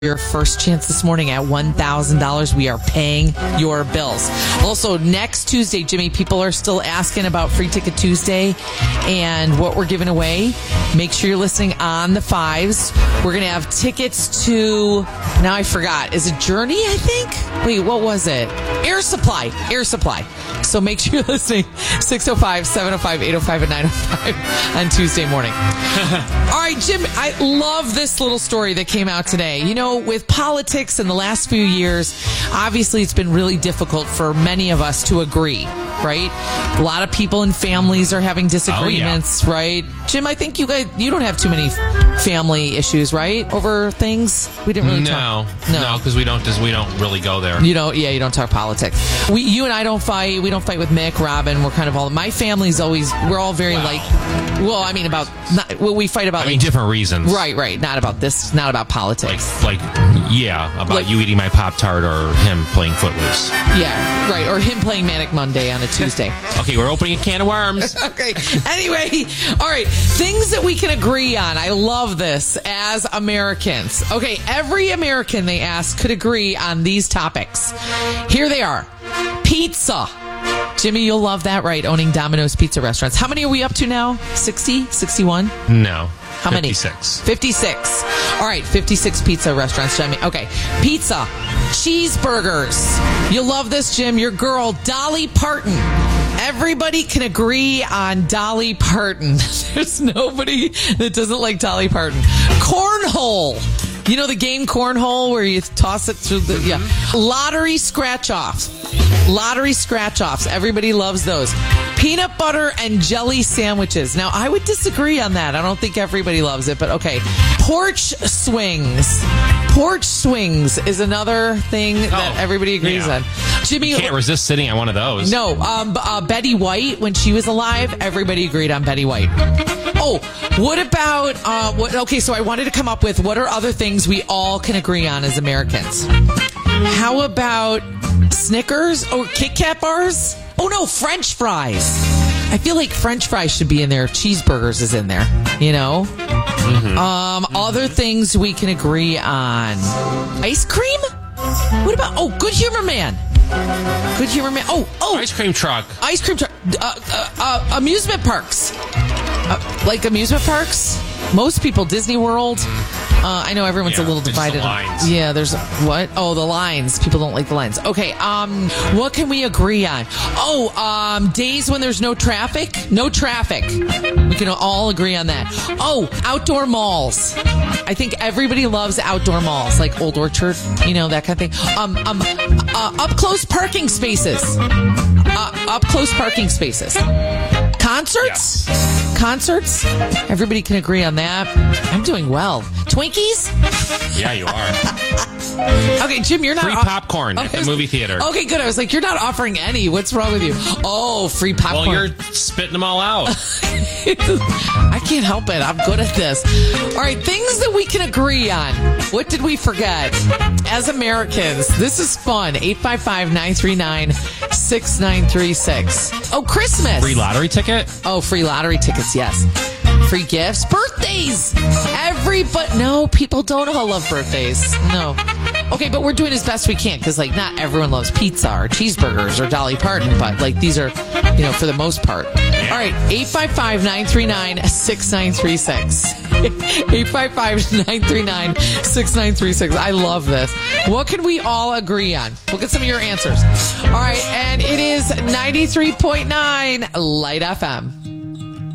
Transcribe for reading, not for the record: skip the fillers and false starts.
Your first chance this morning at $1,000. We are paying your bills. Also, next Tuesday, Jimmy, people are still asking about Free Ticket Tuesday and what we're giving away. Make sure you're listening on the fives. We're going to have tickets to, now I forgot, is it Journey, I think? Wait, what was it? Air Supply. So make sure you're listening. 605, 705, 805, and 905 on Tuesday morning. All right, Jim, I love this little story that came out today. You know, with politics in the last few years, obviously it's been really difficult for many of us to agree, right? A lot of people and families are having disagreements, right? Jim, I think you don't have too many family issues, right? Over things? We didn't really talk. No, because we don't really go there. You don't talk politics. You and I don't fight. We don't fight with Mick, Robin. We're kind of all, my family's always, we're all very we fight about. Different reasons. Right. Not about this, not about politics. About you eating my Pop-Tart or him playing Footloose. Yeah, right. Or him playing Manic Monday on a Tuesday. Okay, we're opening a can of worms. Okay. Anyway, all right. Things that we can agree on. I love this as Americans. Okay, every American, they ask, could agree on these topics. Here they are. Pizza. Jimmy, you'll love that, right? Owning Domino's pizza restaurants. How many are we up to now? 60? 61? No. How many? 56. All right, 56 pizza restaurants, Jimmy. Okay, pizza, cheeseburgers. You'll love this, Jim. Your girl, Dolly Parton. Everybody can agree on Dolly Parton. There's nobody that doesn't like Dolly Parton. Cornhole. You know the game Cornhole where you toss it through the... Yeah. Lottery scratch-offs. Everybody loves those. Peanut butter and jelly sandwiches. Now, I would disagree on that. I don't think everybody loves it, but okay. Porch swings. Porch swings is another thing that everybody agrees on. Jimmy, you can't resist sitting on one of those. No. Betty White, when she was alive, everybody agreed on Betty White. Oh, what about... so I wanted to come up with what are other things we all can agree on as Americans. How about Snickers or Kit Kat bars? Oh, no, French fries. I feel like French fries should be in there if cheeseburgers is in there, you know? Mm-hmm. Other things we can agree on. Ice cream? What about... Good Humor Man. Good Humor Man. Ice cream truck. Amusement parks. Like amusement parks? Most people, Disney World. I know everyone's a little divided. The lines. Yeah, there's what? Oh, the lines. People don't like the lines. Okay, what can we agree on? Days when there's no traffic? No traffic. We can all agree on that. Outdoor malls. I think everybody loves outdoor malls, like Old Orchard, that kind of thing. Up close parking spaces. Concerts? Yeah. Concerts? Everybody can agree on that. I'm doing well. Twinkies? Yeah, you are. Okay, Jim, you're not... Free popcorn at the movie theater. Okay, good. I was like, you're not offering any. What's wrong with you? Oh, free popcorn. Well, you're spitting them all out. I can't help it. I'm good at this. All right, things that we can agree on. What did we forget? As Americans, this is fun. 855-939-6936. Oh, Christmas. Free lottery ticket? Oh, free lottery tickets, yes. Free gifts. Birthdays. No, people don't all love birthdays. No. Okay, but we're doing as best we can because, not everyone loves pizza or cheeseburgers or Dolly Parton, but, these are, for the most part. All right, 855-939-6936. 855-939-6936. I love this. What can we all agree on? We'll get some of your answers. All right, and it is 93.9 Light FM.